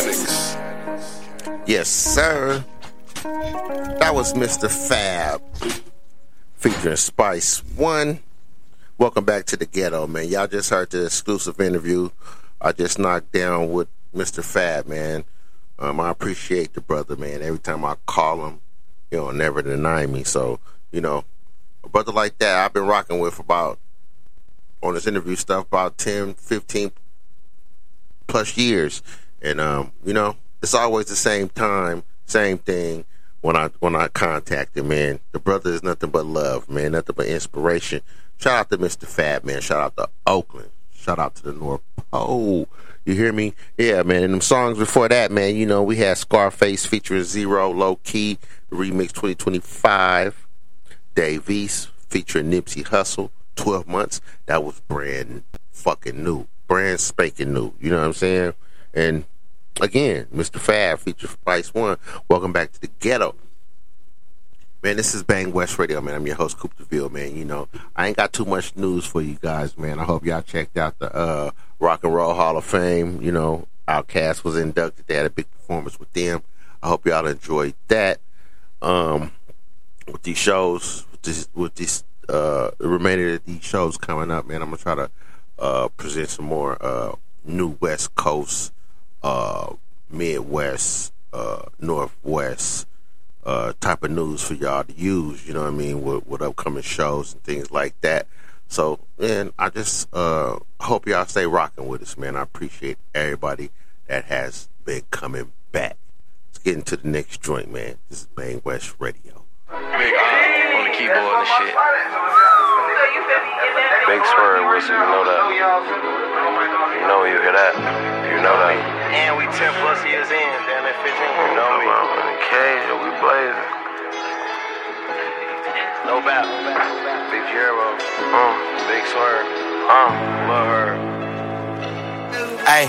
Mechanics. Yes, sir. That was Mr. Fab featuring Spice One. Welcome back to the ghetto, man. Y'all just heard the exclusive interview I just knocked down with Mr. Fab, man. I appreciate the brother, man. Every time I call him, he'll never deny me. So, a brother like that I've been rocking with about, on this interview stuff, about 10, 15 plus years. And, it's always the same time, same thing when I contact him, man. The brother is nothing but love, man, nothing but inspiration. Shout out to Mr. Fab, man. Shout out to Oakland. Shout out to the North Pole. You hear me? Yeah, man. And them songs before that, man, we had Scarface featuring Zero, Low Key, remix 2025. Dave East featuring Nipsey Hussle, 12 Months. That was brand fucking new. Brand spanking new. You know what I'm saying? And again, Mr. Fab featuring Spice One. Welcome back to the ghetto. Man, this is Bang West Radio, man. I'm your host, Coop DeVille, man. I ain't got too much news for you guys, man. I hope y'all checked out the Rock and Roll Hall of Fame. Outkast was inducted. They had a big performance with them. I hope y'all enjoyed that. With these shows, with the remainder of these shows coming up, man, I'm going to try to present some more new West Coast, Midwest, Northwest, type of news for y'all to use, with upcoming shows and things like that. So, man, I just hope y'all stay rocking with us, man. I appreciate everybody that has been coming back. Let's get into the next joint, man. This is Bang West Radio. Big on the keyboard and shit. Big Swerve, Wilson, you know that. You know you hear that. You know that. And we 10 plus years in, damn it, 15. You know me. In the cage, we blazing. No battle. Big Jero. Big Swerve. Love her.